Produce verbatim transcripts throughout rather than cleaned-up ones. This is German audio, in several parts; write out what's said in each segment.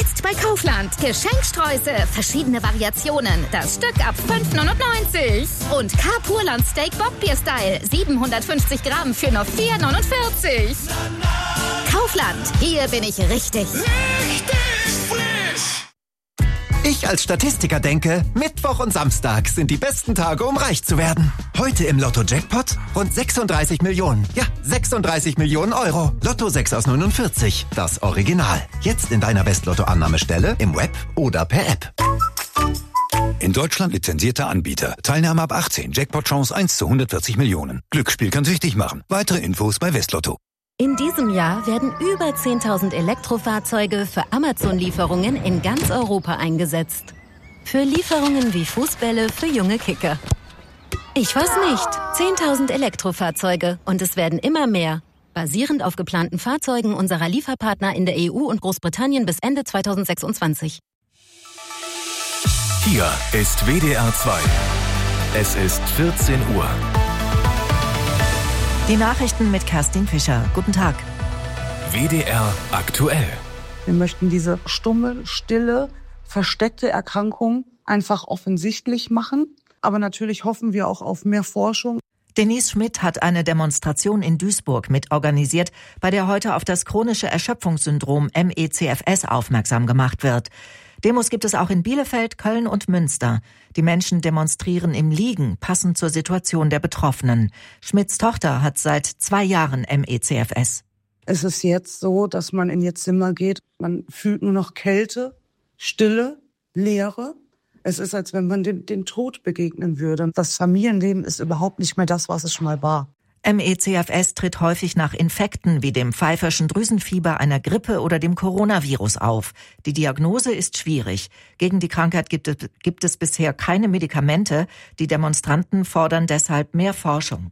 Jetzt bei Kaufland. Geschenksträuße, verschiedene Variationen. Das Stück ab fünf neunundneunzig. Und Carpurland Steak Bockbier-Style. siebenhundertfünfzig Gramm für nur vier neunundvierzig. Kaufland, hier bin ich richtig. Richtig frisch! Ich als Statistiker denke, Mittwoch und Samstag sind die besten Tage, um reich zu werden. Heute im Lotto-Jackpot rund sechsunddreißig Millionen. Ja, sechsunddreißig Millionen Euro. Lotto sechs aus neunundvierzig. Das Original. Jetzt in deiner West-Lotto-Annahmestelle, im Web oder per App. In Deutschland lizenzierter Anbieter. Teilnahme ab achtzehn. Jackpot-Chance eins zu hundertvierzig Millionen. Glücksspiel kann süchtig machen. Weitere Infos bei Westlotto. In diesem Jahr werden über zehntausend Elektrofahrzeuge für Amazon-Lieferungen in ganz Europa eingesetzt. Für Lieferungen wie Fußbälle für junge Kicker. Ich weiß nicht. zehntausend Elektrofahrzeuge und es werden immer mehr. Basierend auf geplanten Fahrzeugen unserer Lieferpartner in der E U und Großbritannien bis Ende zweitausendsechsundzwanzig. Hier ist W D R zwei. Es ist vierzehn Uhr. Die Nachrichten mit Kerstin Fischer. Guten Tag. W D R aktuell. Wir möchten diese stumme, stille, versteckte Erkrankung einfach offensichtlich machen. Aber natürlich hoffen wir auch auf mehr Forschung. Denise Schmidt hat eine Demonstration in Duisburg mitorganisiert, bei der heute auf das chronische Erschöpfungssyndrom M E C F S aufmerksam gemacht wird. Demos gibt es auch in Bielefeld, Köln und Münster. Die Menschen demonstrieren im Liegen, passend zur Situation der Betroffenen. Schmidts Tochter hat seit zwei Jahren M E C F S. Es ist jetzt so, dass man in ihr Zimmer geht. Man fühlt nur noch Kälte, Stille, Leere. Es ist, als wenn man den, den Tod begegnen würde. Das Familienleben ist überhaupt nicht mehr das, was es schon mal war. M E C F S tritt häufig nach Infekten wie dem pfeiferschen Drüsenfieber, einer Grippe oder dem Coronavirus auf. Die Diagnose ist schwierig. Gegen die Krankheit gibt es, gibt es bisher keine Medikamente. Die Demonstranten fordern deshalb mehr Forschung.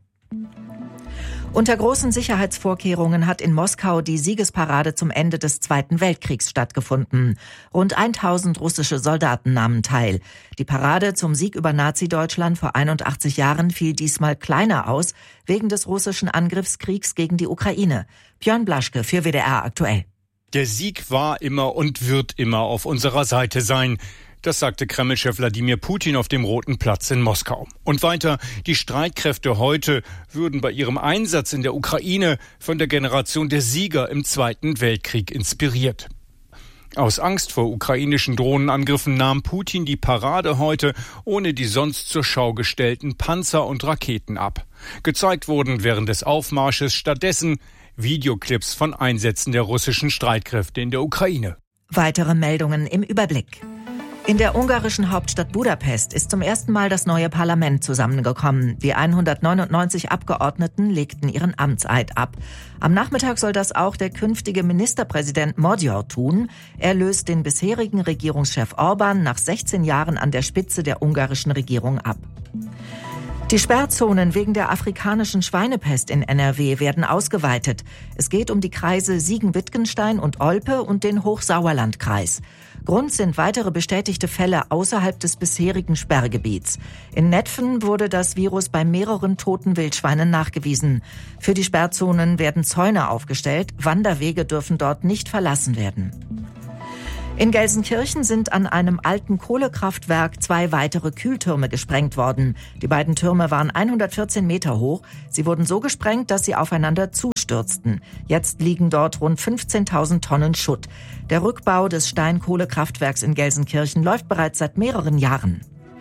Unter großen Sicherheitsvorkehrungen hat in Moskau die Siegesparade zum Ende des Zweiten Weltkriegs stattgefunden. Rund tausend russische Soldaten nahmen teil. Die Parade zum Sieg über Nazi-Deutschland vor einundachtzig Jahren fiel diesmal kleiner aus, wegen des russischen Angriffskriegs gegen die Ukraine. Björn Blaschke für W D R aktuell. Der Sieg war immer und wird immer auf unserer Seite sein. Das sagte Kreml-Chef Wladimir Putin auf dem Roten Platz in Moskau. Und weiter, die Streitkräfte heute würden bei ihrem Einsatz in der Ukraine von der Generation der Sieger im Zweiten Weltkrieg inspiriert. Aus Angst vor ukrainischen Drohnenangriffen nahm Putin die Parade heute ohne die sonst zur Schau gestellten Panzer und Raketen ab. Gezeigt wurden während des Aufmarsches stattdessen Videoclips von Einsätzen der russischen Streitkräfte in der Ukraine. Weitere Meldungen im Überblick. In der ungarischen Hauptstadt Budapest ist zum ersten Mal das neue Parlament zusammengekommen. Die hundertneunundneunzig Abgeordneten legten ihren Amtseid ab. Am Nachmittag soll das auch der künftige Ministerpräsident Magyar tun. Er löst den bisherigen Regierungschef Orban nach sechzehn Jahren an der Spitze der ungarischen Regierung ab. Die Sperrzonen wegen der afrikanischen Schweinepest in N R W werden ausgeweitet. Es geht um die Kreise Siegen-Wittgenstein und Olpe und den Hochsauerlandkreis. Grund sind weitere bestätigte Fälle außerhalb des bisherigen Sperrgebiets. In Netphen wurde das Virus bei mehreren toten Wildschweinen nachgewiesen. Für die Sperrzonen werden Zäune aufgestellt. Wanderwege dürfen dort nicht verlassen werden. In Gelsenkirchen sind an einem alten Kohlekraftwerk zwei weitere Kühltürme gesprengt worden. Die beiden Türme waren hundertvierzehn Meter hoch. Sie wurden so gesprengt, dass sie aufeinander zustürzten. Jetzt liegen dort rund fünfzehntausend Tonnen Schutt. Der Rückbau des Steinkohlekraftwerks in Gelsenkirchen läuft bereits seit mehreren Jahren.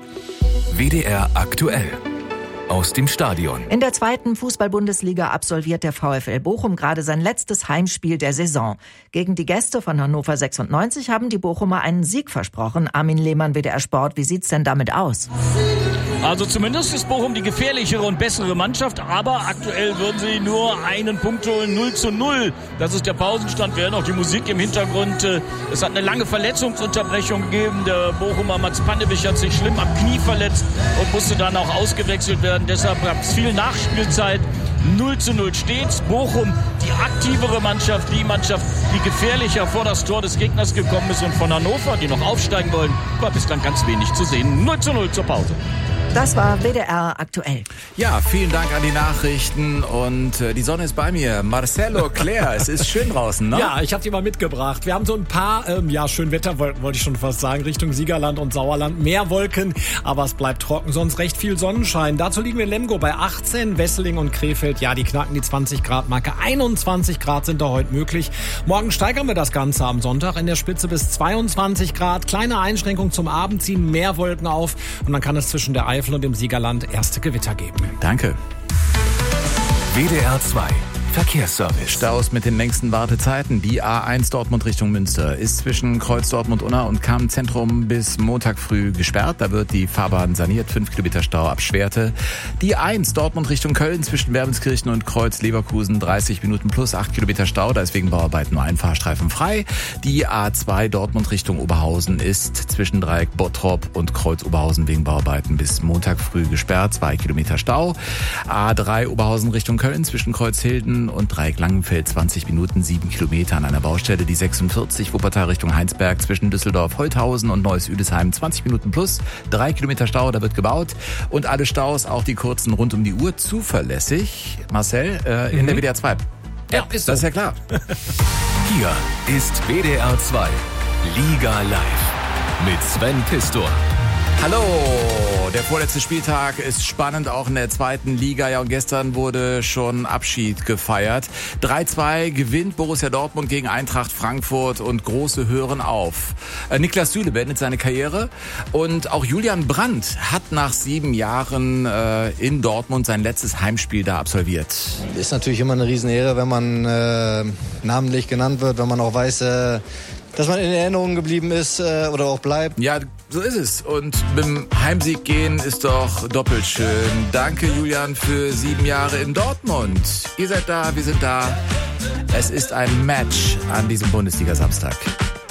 W D R aktuell. Aus dem Stadion. In der zweiten Fußball-Bundesliga absolviert der VfL Bochum gerade sein letztes Heimspiel der Saison. Gegen die Gäste von Hannover sechsundneunzig haben die Bochumer einen Sieg versprochen. Armin Lehmann, W D R Sport, wie sieht's denn damit aus? Also zumindest ist Bochum die gefährlichere und bessere Mannschaft, aber aktuell würden sie nur einen Punkt holen, null zu null. Das ist der Pausenstand, wäre noch die Musik im Hintergrund. Es hat eine lange Verletzungsunterbrechung gegeben. Der Bochumer Mats Pannewich hat sich schlimm am Knie verletzt und musste dann auch ausgewechselt werden. Deshalb gab es viel Nachspielzeit. null zu null steht's. Bochum, die aktivere Mannschaft, die Mannschaft, die gefährlicher vor das Tor des Gegners gekommen ist. Und von Hannover, die noch aufsteigen wollen, war bislang ganz wenig zu sehen. null zu null zur Pause. Das war W D R aktuell. Ja, vielen Dank an die Nachrichten und äh, die Sonne ist bei mir. Marcelo, Claire, es ist schön draußen, ne? Ja, ich habe die mal mitgebracht. Wir haben so ein paar, ähm, ja, schön Wetterwolken, wollte ich schon fast sagen, Richtung Siegerland und Sauerland. Mehr Wolken, aber es bleibt trocken, sonst recht viel Sonnenschein. Dazu liegen wir in Lemgo bei achtzehn, Wesseling und Krefeld, ja, die knacken die zwanzig Grad Marke. einundzwanzig Grad sind da heute möglich. Morgen steigern wir das Ganze am Sonntag in der Spitze bis zweiundzwanzig Grad. Kleine Einschränkung zum Abend, ziehen mehr Wolken auf und dann kann es zwischen der Eifel und im Siegerland erste Gewitter geben. Danke. W D R zwei Verkehrsservice. Staus mit den längsten Wartezeiten. Die A eins Dortmund Richtung Münster ist zwischen Kreuz Dortmund-Unna und Kamen-Zentrum bis Montag früh gesperrt. Da wird die Fahrbahn saniert. fünf Kilometer Stau ab Schwerte. Die A eins Dortmund Richtung Köln zwischen Wermelskirchen und Kreuz Leverkusen dreißig Minuten plus acht Kilometer Stau. Da ist wegen Bauarbeiten nur ein Fahrstreifen frei. Die A zwei Dortmund Richtung Oberhausen ist zwischen Dreieck Bottrop und Kreuz Oberhausen wegen Bauarbeiten bis Montag früh gesperrt. zwei Kilometer Stau. A drei Oberhausen Richtung Köln zwischen Kreuzhilden und Dreieck Langenfeld zwanzig Minuten, sieben Kilometer an einer Baustelle. Die sechsundvierzig Wuppertal Richtung Heinsberg zwischen Düsseldorf, Holthausen und Neuss-Üdesheim zwanzig Minuten plus, drei Kilometer Stau, da wird gebaut. Und alle Staus, auch die kurzen rund um die Uhr, zuverlässig. Marcel, äh, in mhm. der W D R zwei. Ja, ist so. Das ist ja klar. Hier ist W D R zwei Liga Live mit Sven Pistor. Hallo, der vorletzte Spieltag ist spannend, auch in der zweiten Liga. Ja, und gestern wurde schon Abschied gefeiert. drei zwei gewinnt Borussia Dortmund gegen Eintracht Frankfurt und Große hören auf. Äh, Niklas Süle beendet seine Karriere und auch Julian Brandt hat nach sieben Jahren äh, in Dortmund sein letztes Heimspiel da absolviert. Ist natürlich immer eine Riesenehre, wenn man äh, namentlich genannt wird, wenn man auch weiß, äh, dass man in Erinnerung geblieben ist äh, oder auch bleibt. Ja, so ist es. Und mit dem Heimsieg gehen ist doch doppelt schön. Danke, Julian, für sieben Jahre in Dortmund. Ihr seid da, wir sind da. Es ist ein Match an diesem Bundesliga-Samstag.